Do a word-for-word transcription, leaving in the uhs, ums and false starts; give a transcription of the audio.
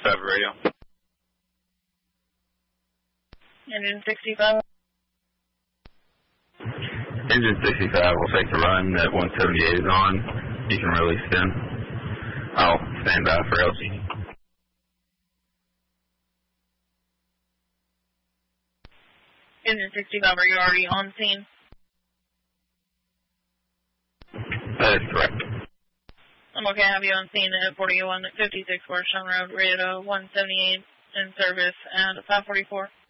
sixty-five radio. Engine sixty-five. Engine sixty-five will take the run that one seventy-eight is on. You can release then. I'll stand by for L C D. Engine sixty-five, are you already on scene? That is correct. I'm okay to have you on scene at forty-one fifty-six Washington Road, radio one seventy-eight in service at five forty-four.